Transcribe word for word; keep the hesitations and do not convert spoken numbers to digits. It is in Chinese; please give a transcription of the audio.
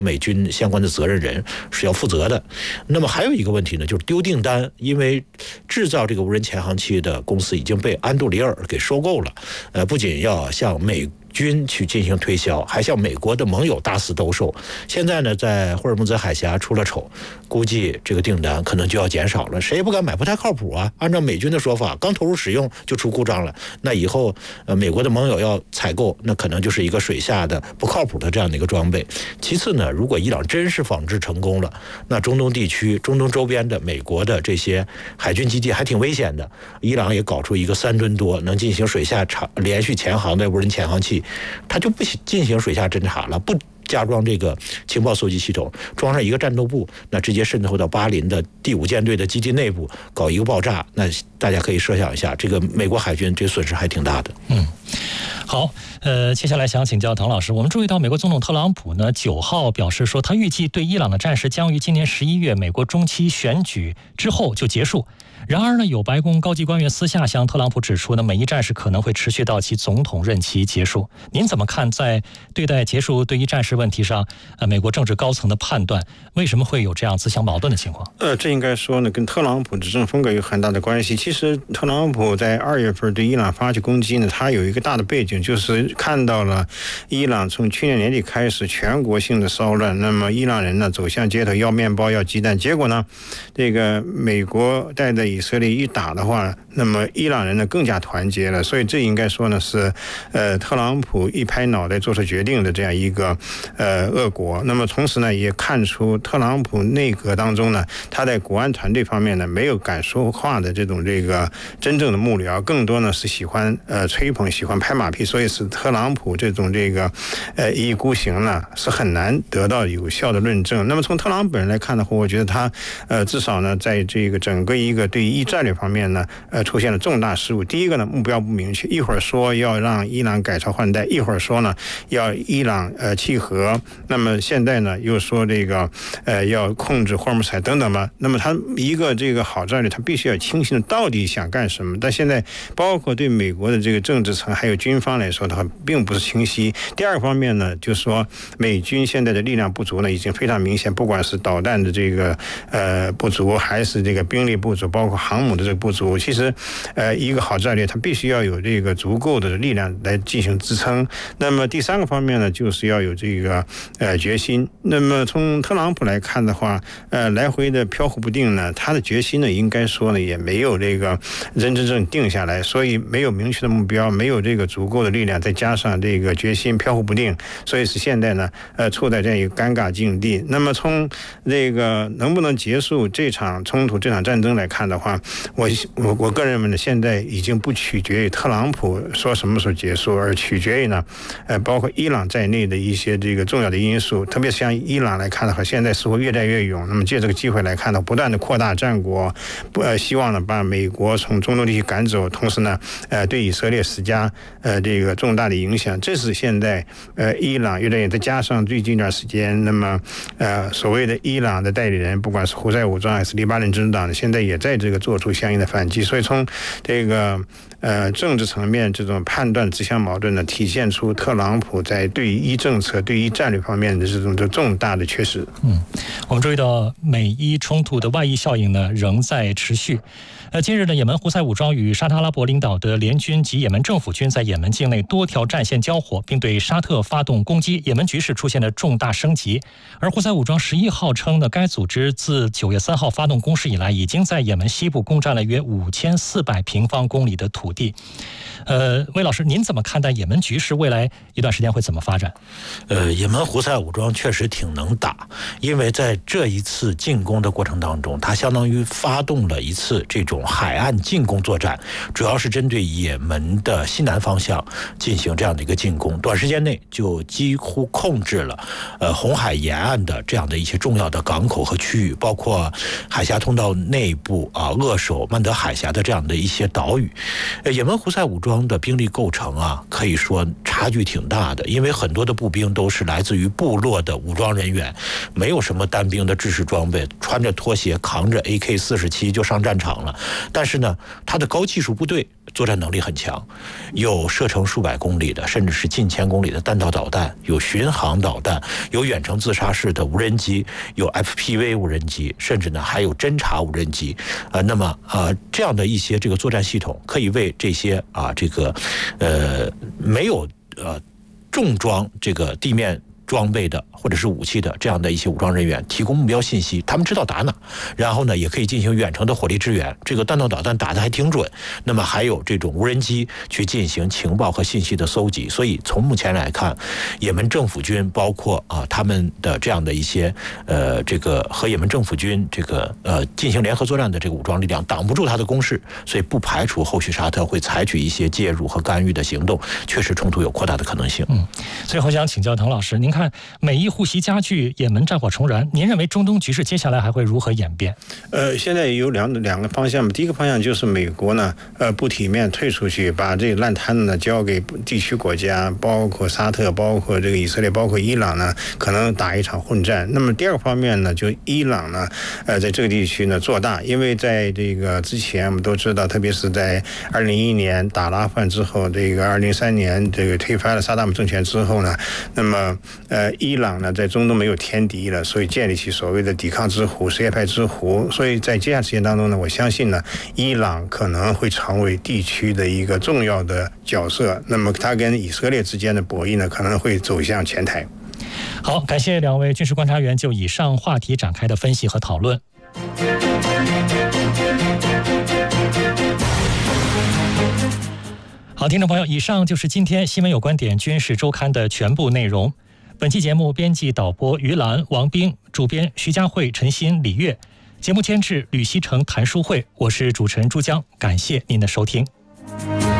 美军相关的责任人是要负责的。那么还有一个问题呢，就是丢订单，因为制造这个无人潜航器的公司已经被安杜里尔给收购了，呃，不仅要向美军去进行推销，还向美国的盟友大肆兜售。现在呢，在霍尔木兹海峡出了丑，估计这个订单可能就要减少了，谁也不敢买，不太靠谱啊。按照美军的说法，刚投入使用就出故障了，那以后呃美国的盟友要采购，那可能就是一个水下的不靠谱的这样的一个装备。其次呢，如果伊朗真是仿制成功了，那中东地区、中东周边的美国的这些海军基地还挺危险的。伊朗也搞出一个三吨多能进行水下长连续潜航的无人潜航器，它就不进行水下侦察了，不加装这个情报搜集系统，装上一个战斗部，那直接渗透到巴林的第五舰队的基地内部搞一个爆炸，那大家可以设想一下，这个美国海军这损失还挺大的。 嗯，好，呃，接下来想请教唐老师，我们注意到美国总统特朗普呢九号表示说，他预计对伊朗的战事将于今年十一月美国中期选举之后就结束。然而呢，有白宫高级官员私下向特朗普指出呢，美伊战事可能会持续到其总统任期结束。您怎么看在对待结束对伊战事问题上，呃，美国政治高层的判断为什么会有这样自相矛盾的情况？ 呃，这应该说呢，跟特朗普执政风格有很大的关系。其实特朗普在二月份对伊朗发起攻击呢，他有一个大的背景，就是看到了伊朗从去年年底开始全国性的骚乱，那么伊朗人呢走向街头要面包要鸡蛋，结果呢，这个美国带着以色列一打的话，那么伊朗人呢更加团结了，所以这应该说呢是呃特朗普一拍脑袋做出决定的这样一个呃恶果。那么同时呢也看出特朗普内阁当中呢，他在国安团队方面呢没有敢说话的这种这个真正的幕僚，更多呢是喜欢呃吹捧喜欢拍马屁，所以是特朗普这种这个呃一意孤行呢是很难得到有效的论证。那么从特朗普本人来看的话，我觉得他呃至少呢在这个整个一个对伊战略方面呢呃出现了重大失误。第一个呢目标不明确，一会儿说要让伊朗改朝换代，一会儿说呢要伊朗呃契合，那么现在呢又说这个呃要控制霍尔木兹海等等吧。那么他一个这个好战略他必须要清晰的到底想干什么，但现在包括对美国的这个政治层还有军方来说的话并不是清晰。第二个方面呢就是说美军现在的力量不足呢已经非常明显，不管是导弹的这个呃不足，还是这个兵力不足，包括航母的这个不足，其实呃一个好战略它必须要有这个足够的力量来进行支撑。那么第三个方面呢就是要有这个呃决心。那么从特朗普来看的话，呃来回的飘忽不定呢，他的决心呢应该说呢也没有这个真真正定下来，所以没有明确的目标，没有这个足够的力量，再加上这个决心飘忽不定，所以是现在呢呃处在这样一个尴尬境地。那么从这个能不能结束这场冲突这场战争来看的话，我我我个人认为呢，现在已经不取决于特朗普说什么时候结束，而取决于呢呃包括伊朗在内的一些这个重要的因素。特别是像伊朗来看的话，现在似乎越战越勇，那么借这个机会来看呢，不断的扩大战果，呃希望呢把美国从中东地区赶走，同时呢呃对以色列施加呃这个重大的影响。这是现在呃伊朗越战越，再加上最近一段时间，那么呃所谓的伊朗的代理人，不管是胡塞武装还是黎巴嫩真党，现在也在这个做出相应的反击。所以从这个呃政治层面这种判断自相矛盾呢，体现出特朗普在对于伊政策对于战略方面的这种的重大的缺失。 嗯，我们注意到美伊冲突的外溢效应呢仍在持续。呃，近日呢，也门胡塞武装与沙特阿拉伯领导的联军及也门政府军在也门境内多条战线交火，并对沙特发动攻击，也门局势出现了重大升级。而胡塞武装十一号称呢，该组织自九月三号发动攻势以来，已经在也门西部攻占了约五千四百平方公里的土地。呃，魏老师，您怎么看待也门局势未来一段时间会怎么发展？ 呃，也门胡塞武装确实挺能打，因为在这一次进攻的过程当中，它相当于发动了一次这种海岸进攻作战，主要是针对也门的西南方向进行这样的一个进攻，短时间内就几乎控制了呃红海沿岸的这样的一些重要的港口和区域，包括海峡通道内部啊扼守曼德海峡的这样的一些岛屿。呃，也门胡塞武装的兵力构成啊，可以说差距挺大的，因为很多的步兵都是来自于部落的武装人员，没有什么单兵的制式装备，穿着拖鞋扛着 A K 四十七就上战场了。但是呢，他的高技术部队作战能力很强，有射程程数百公里的，甚至是近千公里的弹道导弹，有巡航导弹，有远程自杀式的无人机，有 F P V 无人机，甚至呢还有侦察无人机。呃，那么呃这样的一些这个作战系统，可以为这些啊这个呃没有呃重装这个地面装备的或者是武器的这样的一些武装人员提供目标信息，他们知道打哪，然后呢也可以进行远程的火力支援，这个弹道导弹打得还挺准。那么还有这种无人机去进行情报和信息的搜集。所以从目前来看，也门政府军包括啊他们的这样的一些呃这个和也门政府军这个呃进行联合作战的这个武装力量挡不住他的攻势，所以不排除后续沙特会采取一些介入和干预的行动，确实冲突有扩大的可能性。 嗯，最后想请教滕老师，您看美伊互袭加剧，也门战火重燃，您认为中东局势接下来还会如何演变？ 呃，现在有两两个方向嘛。第一个方向就是美国呢，呃，不体面退出去，把这个烂摊子呢交给地区国家，包括沙特，包括这个以色列，包括伊朗呢，可能打一场混战。那么第二个方面呢，就伊朗呢，呃，在这个地区呢做大，因为在这个之前我们都知道，特别是在二零一一年打了阿富汗之后，这个二零零三年这个推翻了萨达姆政权之后呢，那么呃，伊朗呢在中东没有天敌了，所以建立起所谓的抵抗之湖、什叶派之湖。所以在接下来时间当中呢，我相信呢，伊朗可能会成为地区的一个重要的角色。那么它跟以色列之间的博弈呢，可能会走向前台。 好，感谢两位军事观察员就以上话题展开的分析和讨论。好，听众朋友，以上就是今天新闻有观点军事周刊的全部内容。本期节目编辑导播于兰、王斌，主编徐佳慧、陈鑫、李月，节目监制吕希成、谭淑慧，我是主持人朱江，感谢您的收听。